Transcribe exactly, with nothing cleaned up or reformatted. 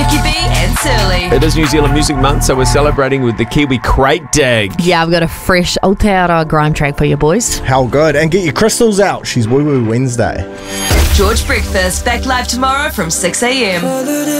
Vicky B and Surly. It is New Zealand Music Month, so we're celebrating with the Kiwi Crate Dig. Yeah, I've got a fresh Aotearoa grime track for you boys. How good. And get your crystals out. She's Woo Woo Wednesday. George Breakfast, back live tomorrow from six a.m.